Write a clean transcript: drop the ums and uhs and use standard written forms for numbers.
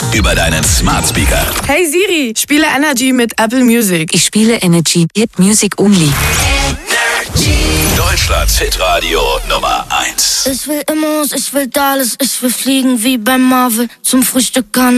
über deinen Smart Speaker. Hey Siri, spiele Energy mit Apple Music. Ich spiele Energy mit Music Only. Deutschlands Hitradio Nummer 1. Ich will Immos, ich will Dallas, ich will fliegen wie bei Marvel. Zum Frühstück kann